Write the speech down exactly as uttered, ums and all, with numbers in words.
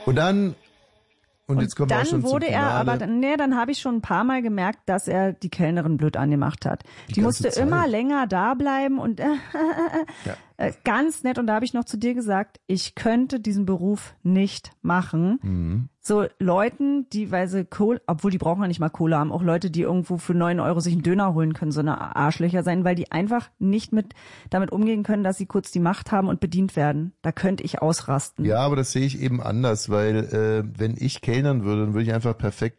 Und dann... Und, und jetzt kommen wir auch schon dann wurde zum er, Finale. aber dann, nee, dann habe ich schon ein paar Mal gemerkt, dass er die Kellnerin blöd angemacht hat. Die, die musste Zeit. immer länger da bleiben und äh, ja. äh, ganz nett. Und da habe ich noch zu dir gesagt, ich könnte diesen Beruf nicht machen. Mhm. So Leuten, die, weil sie Kohle, obwohl die brauchen ja nicht mal Kohle haben, auch Leute, die irgendwo für neun Euro sich einen Döner holen können, so eine Arschlöcher sein, weil die einfach nicht mit damit umgehen können, dass sie kurz die Macht haben und bedient werden. Da könnte ich ausrasten. Ja, aber das sehe ich eben anders, weil äh, wenn ich kellnern würde, dann würde ich einfach perfekt